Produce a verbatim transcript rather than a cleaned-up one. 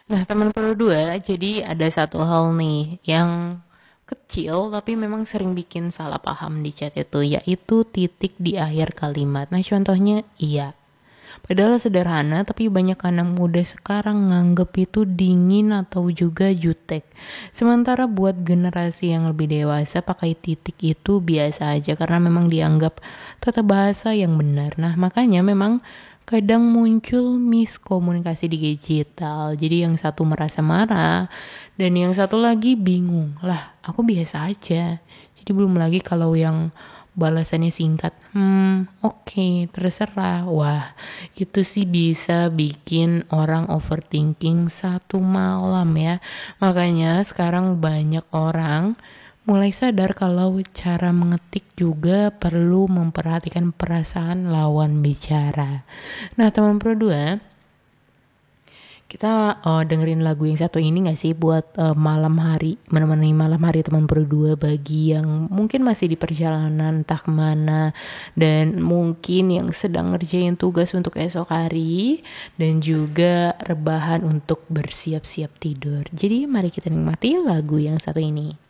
Nah, teman Pro dua, jadi ada satu hal nih yang kecil tapi memang sering bikin salah paham di chat itu, yaitu titik di akhir kalimat. Nah, contohnya iya. Padahal sederhana, tapi banyak anak muda sekarang nganggep itu dingin atau juga jutek. Sementara buat generasi yang lebih dewasa, pakai titik itu biasa aja karena memang dianggap tata bahasa yang benar. Nah, makanya memang kadang muncul miskomunikasi di digital. Jadi yang satu merasa marah dan yang satu lagi bingung. Lah, aku biasa aja. Jadi belum lagi kalau yang balasannya singkat, hmm oke okay, terserah. Wah, itu sih bisa bikin orang overthinking satu malam ya. Makanya sekarang banyak orang mulai sadar kalau cara mengetik juga perlu memperhatikan perasaan lawan bicara. Nah, teman Pro dua, kita uh, dengerin lagu yang satu ini gak sih buat uh, malam hari, menemani malam hari teman berdua bagi yang mungkin masih di perjalanan entah kemana dan mungkin yang sedang ngerjain tugas untuk esok hari dan juga rebahan untuk bersiap-siap tidur. Jadi mari kita nikmati lagu yang satu ini.